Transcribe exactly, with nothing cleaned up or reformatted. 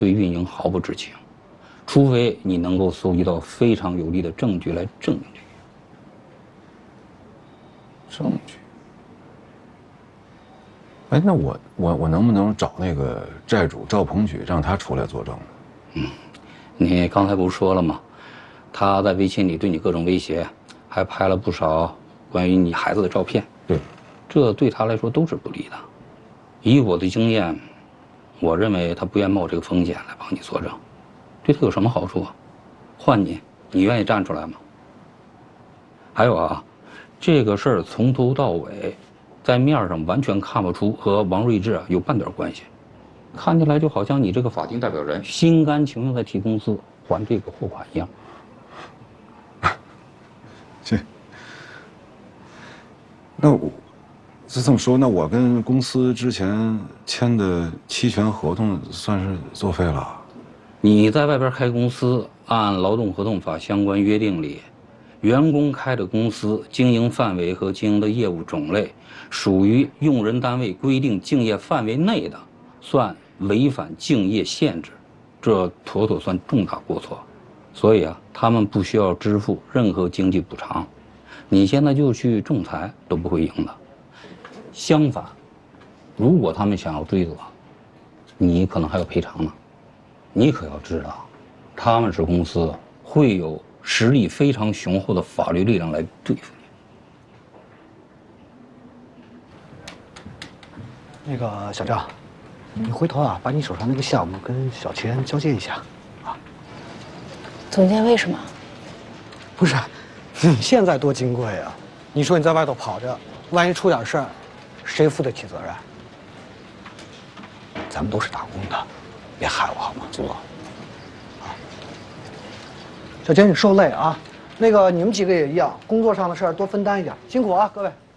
对运营毫不知情，除非你能够搜集到非常有力的证据来证明这个。 证据？哎，那我我我能不能找那个债主赵鹏举，让他出来作证？ 嗯，你刚才不是说了吗？他在微信里对你各种威胁，还拍了不少关于你孩子的照片。 对， 这对他来说都是不利的。以我的经验，我认为他不愿冒这个风险来帮你作证，对他有什么好处啊？换你，你愿意站出来吗？还有啊，这个事儿从头到尾，在面上完全看不出和王睿智啊有半点关系，看起来就好像你这个法定代表人心甘情愿在替公司还这个货款一样。 这，那我是这么说，那我跟公司之前签的期权合同算是作废了。 你在外边开公司，按劳动合同法相关约定里，员工开的公司经营范围和经营的业务种类属于用人单位规定竞业范围内的，算违反竞业限制，这妥妥算重大过错。所以啊，他们不需要支付任何经济补偿，你现在就去仲裁都不会赢的。相反，如果他们想要追责，你可能还要赔偿呢。你可要知道，他们是公司，会有实力非常雄厚的法律力量来对付你。那个小张，你回头啊，把你手上那个项目跟小钱交接一下，啊。 总监为什么？ 不是，你现在多金贵啊！你说你在外头跑着，万一出点事儿，谁负得起责任？咱们都是打工的，别害我好吗？祖总。啊，小钱你受累啊！那个你们几个也一样，工作上的事儿多分担一点，辛苦啊，各位。